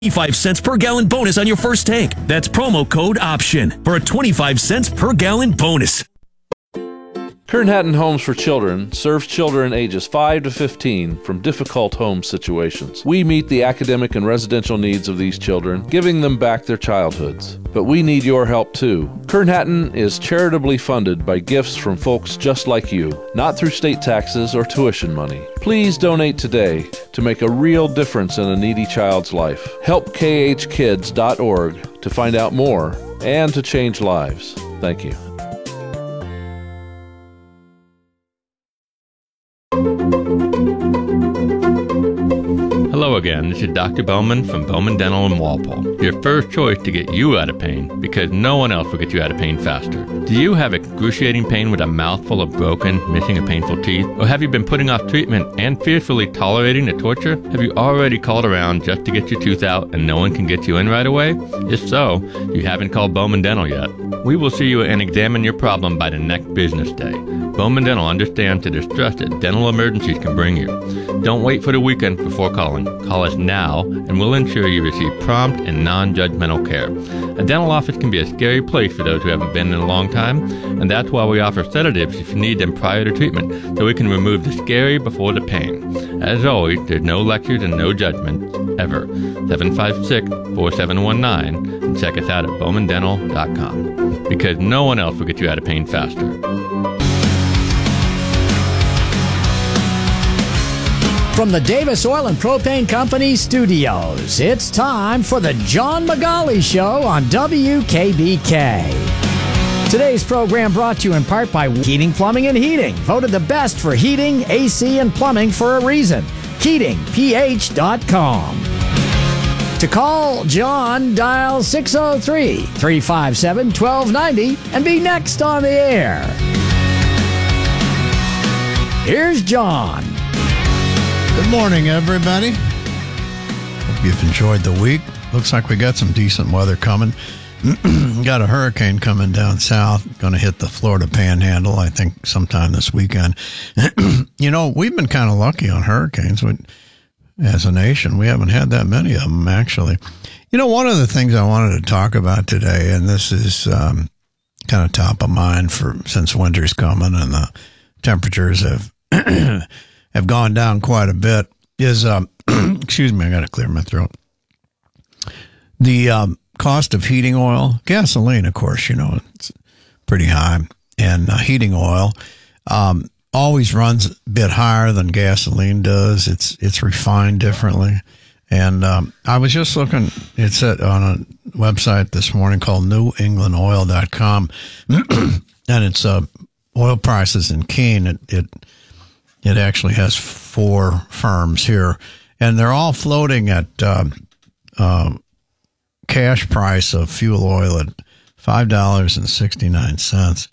25 cents per gallon bonus on your first tank. That's promo code OPTION for a 25 cents per gallon bonus. Kern Hatton Homes for Children serves children ages 5 to 15 from difficult home situations. We meet the academic and residential needs of these children, giving them back their childhoods. But we need your help too. Kern Hatton is charitably funded by gifts from folks just like you, not through state taxes or tuition money. Please donate today to make a real difference in a needy child's life. Help khkids.org to find out more and to change lives. Thank you. Hello again, this is Dr. Bowman from Bowman Dental in Walpole. Your first choice to get you out of pain, because no one else will get you out of pain faster. Do you have excruciating pain with a mouthful of broken, missing, or painful teeth? Or have you been putting off treatment and fearfully tolerating the torture? Have you already called around just to get your tooth out and no one can get you in right away? If so, you haven't called Bowman Dental yet. We will see you and examine your problem by the next business day. Bowman Dental understands the distress that dental emergencies can bring you. Don't wait for the weekend before calling. Call us now, and we'll ensure you receive prompt and non-judgmental care. A dental office can be a scary place for those who haven't been in a long time, and that's why we offer sedatives if you need them prior to treatment, so we can remove the scary before the pain. As always, there's no lectures and no judgments, ever. 756-4719, and check us out at bowmandental.com, because no one else will get you out of pain faster. From the Davis Oil and Propane Company studios, it's time for the John McGauley Show on WKBK. Today's program brought to you in part by Heating, Plumbing, and Heating. Voted the best for heating, AC, and plumbing for a reason. HeatingPH.com. To call John, dial 603-357-1290 and be next on the air. Here's John. Good morning, everybody. Hope you've enjoyed the week. Looks like we got some decent weather coming. Got a hurricane coming down south, going to hit the Florida Panhandle, I think, sometime this weekend. You know, we've been kind of lucky on hurricanes as a nation. We haven't had that many of them, actually. You know, one of the things I wanted to talk about today, and this is kind of top of mind since winter's coming and the temperatures have gone down quite a bit, is, excuse me, I got to clear my throat. The cost of heating oil, gasoline, of course, you know, it's pretty high, and heating oil always runs a bit higher than gasoline does. It's refined differently. And I was just looking, it's on a website this morning called newenglandoil.com, and it's oil prices in Keene. It actually has 4 firms here, and they're all floating at cash price of fuel oil at $5.69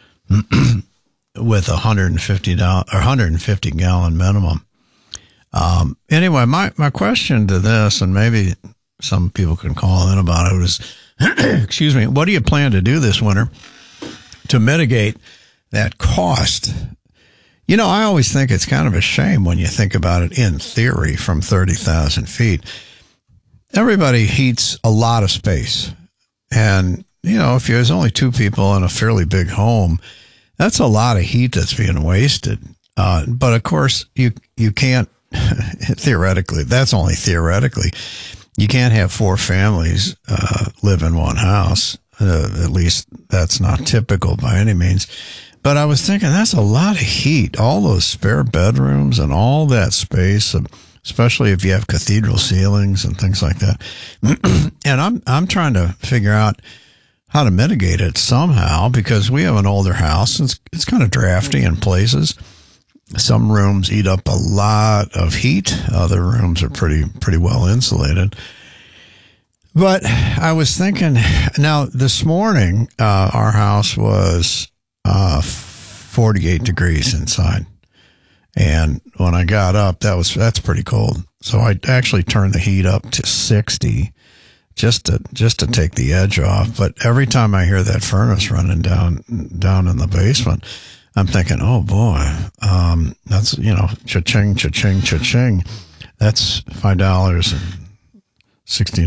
with $150 gallon minimum. Anyway, my question to this, and maybe some people can call in about it, was, excuse me, what do you plan to do this winter to mitigate that cost? You know, I always think it's kind of a shame when you think about it in theory from 30,000 feet. Everybody heats a lot of space. And, you know, if there's only 2 people in a fairly big home, that's a lot of heat that's being wasted. But, of course, you can't, theoretically, that's only theoretically, you can't have 4 families live in one house. At least that's not typical by any means. But I was thinking that's a lot of heat, all those spare bedrooms and all that space, especially if you have cathedral ceilings and things like that. And I'm trying to figure out how to mitigate it somehow, because we have an older house. It's kind of drafty in places. Some rooms eat up a lot of heat. Other rooms are pretty well insulated. But I was thinking, now this morning, our house was 48 degrees inside. And when I got up, that's pretty cold. So I actually turned the heat up to 60 just to take the edge off. But every time I hear that furnace running down in the basement, I'm thinking, oh boy, that's, you know, cha-ching, cha-ching, cha-ching. That's $5 69.